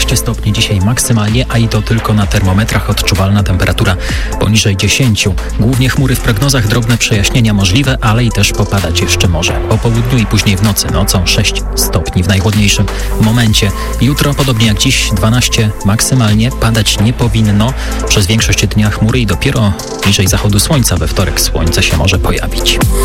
12 stopni dzisiaj maksymalnie, a i to tylko na termometrach. Odczuwalna temperatura poniżej 10. Głównie chmury w prognozach, drobne przejaśnienia możliwe, ale i też popadać jeszcze może. Po południu i później w nocy nocą 6 stopni w najchłodniejszym momencie. Jutro podobnie jak dziś 12 maksymalnie, padać nie powinno. Przez większość dnia chmury i dopiero bliżej zachodu słońca we wtorek słońce się może pojawić.